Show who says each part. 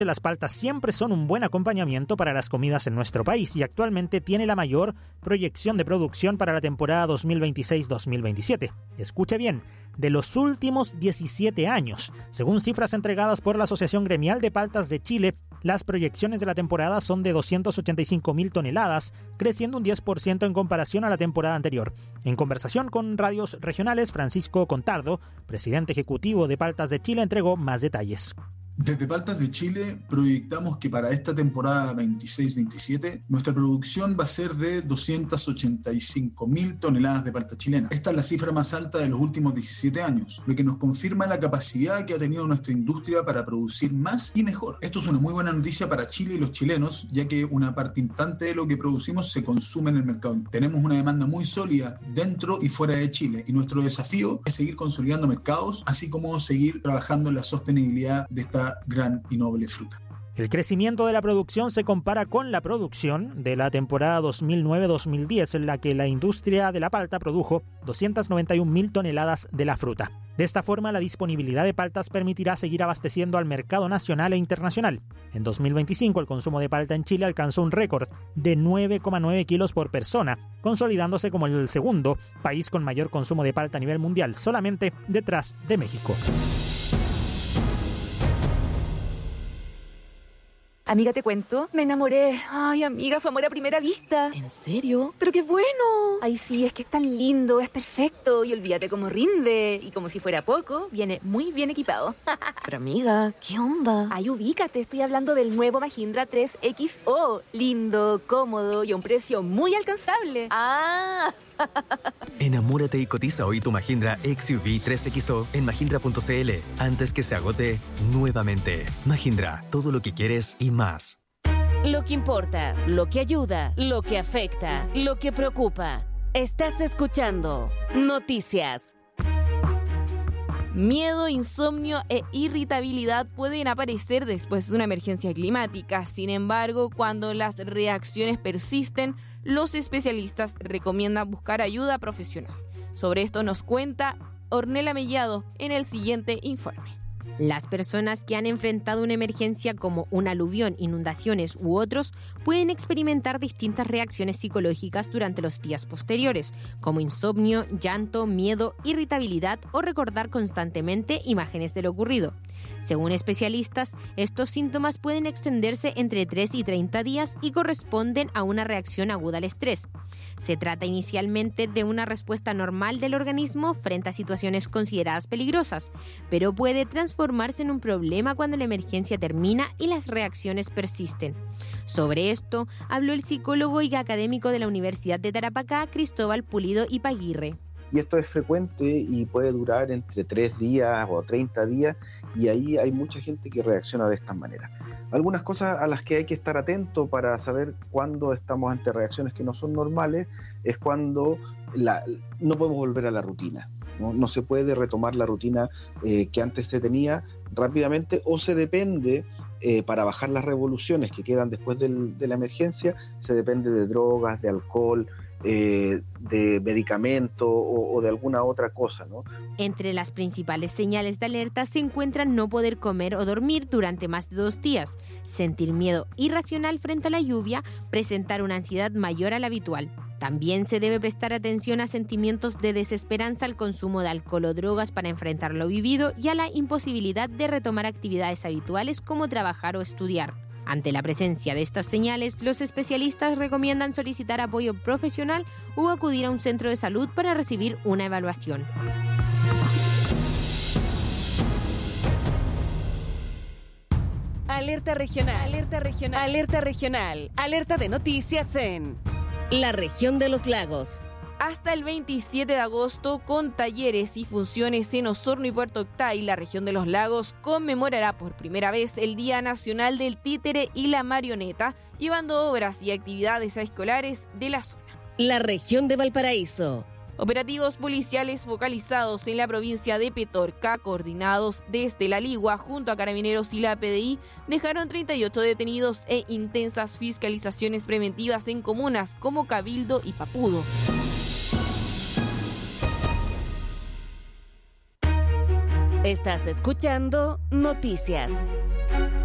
Speaker 1: Las paltas siempre son un buen acompañamiento para las comidas en nuestro país y actualmente tiene la mayor proyección de producción para la temporada 2026-2027. Escuche bien, de los últimos 17 años. Según cifras entregadas por la Asociación Gremial de Paltas de Chile, las proyecciones de la temporada son de 285.000 toneladas, creciendo un 10% en comparación a la temporada anterior. En conversación con radios regionales, Francisco Contardo, presidente ejecutivo de Paltas de Chile, entregó más detalles.
Speaker 2: Desde Paltas de Chile proyectamos que para esta temporada 26-27 nuestra producción va a ser de 285.000 toneladas de palta chilena. Esta es la cifra más alta de los últimos 17 años, lo que nos confirma la capacidad que ha tenido nuestra industria para producir más y mejor. Esto es una muy buena noticia para Chile y los chilenos, ya que una parte importante de lo que producimos se consume en el mercado. Tenemos una demanda muy sólida dentro y fuera de Chile y nuestro desafío es seguir consolidando mercados, así como seguir trabajando en la sostenibilidad de esta gran y noble fruta.
Speaker 1: El crecimiento de la producción se compara con la producción de la temporada 2009-2010, en la que la industria de la palta produjo 291.000 toneladas de la fruta. De esta forma, la disponibilidad de paltas permitirá seguir abasteciendo al mercado nacional e internacional. En 2025, el consumo de palta en Chile alcanzó un récord de 9,9 kilos por persona, consolidándose como el segundo país con mayor consumo de palta a nivel mundial, solamente detrás de México.
Speaker 3: Amiga, te cuento, me enamoré. Ay, amiga, fue amor a primera vista.
Speaker 4: ¿En serio? ¡Pero qué bueno!
Speaker 3: Ay, sí, es que es tan lindo, es perfecto. Y olvídate cómo rinde. Y como si fuera poco, viene muy bien equipado.
Speaker 4: Pero amiga, ¿qué onda?
Speaker 3: Ay, ubícate, estoy hablando del nuevo Mahindra 3XO. Lindo, cómodo y a un precio muy alcanzable.
Speaker 4: ¡Ah!
Speaker 5: Enamórate y cotiza hoy tu Mahindra XUV 3XO en mahindra.cl antes que se agote nuevamente. Mahindra, todo lo que quieres y más.
Speaker 6: Lo que importa, lo que ayuda, lo que afecta, lo que preocupa. Estás escuchando Noticias.
Speaker 7: Miedo, insomnio e irritabilidad pueden aparecer después de una emergencia climática. Sin embargo, cuando las reacciones persisten, los especialistas recomiendan buscar ayuda profesional. Sobre esto nos cuenta Ornella Mellado en el siguiente informe.
Speaker 8: Las personas que han enfrentado una emergencia como un aluvión, inundaciones u otros pueden experimentar distintas reacciones psicológicas durante los días posteriores, como insomnio, llanto, miedo, irritabilidad o recordar constantemente imágenes de lo ocurrido. Según especialistas, estos síntomas pueden extenderse entre 3 y 30 días y corresponden a una reacción aguda al estrés. Se trata inicialmente de una respuesta normal del organismo frente a situaciones consideradas peligrosas, pero puede transformarse en un problema cuando la emergencia termina y las reacciones persisten. Sobre esto habló el psicólogo y académico de la Universidad de Tarapacá, Cristóbal Pulido Ipaguirre.
Speaker 9: Y esto es frecuente y puede durar entre 3 días o 30 días y ahí hay mucha gente que reacciona de esta manera. Algunas cosas a las que hay que estar atento para saber cuándo estamos ante reacciones que no son normales es cuando no podemos volver a la rutina. No se puede retomar la rutina que antes se tenía rápidamente o se depende, para bajar las revoluciones que quedan después de la emergencia, se depende de drogas, de alcohol, de medicamento o de alguna otra cosa, ¿no?
Speaker 8: Entre las principales señales de alerta se encuentran no poder comer o dormir durante más de 2 días, sentir miedo irracional frente a la lluvia, presentar una ansiedad mayor a la habitual. También se debe prestar atención a sentimientos de desesperanza al consumo de alcohol o drogas para enfrentar lo vivido y a la imposibilidad de retomar actividades habituales como trabajar o estudiar. Ante la presencia de estas señales, los especialistas recomiendan solicitar apoyo profesional o acudir a un centro de salud para recibir una evaluación.
Speaker 6: Alerta regional, alerta regional, alerta regional, alerta de noticias en la región de los lagos.
Speaker 7: Hasta el 27 de agosto, con talleres y funciones en Osorno y Puerto Octay, la región de los lagos conmemorará por primera vez el Día Nacional del Títere y la Marioneta, llevando obras y actividades a escolares de la zona.
Speaker 6: La región de Valparaíso.
Speaker 7: Operativos policiales focalizados en la provincia de Petorca, coordinados desde la Ligua junto a Carabineros y la PDI, dejaron 38 detenidos e intensas fiscalizaciones preventivas en comunas como Cabildo y Papudo.
Speaker 6: Estás escuchando Noticias.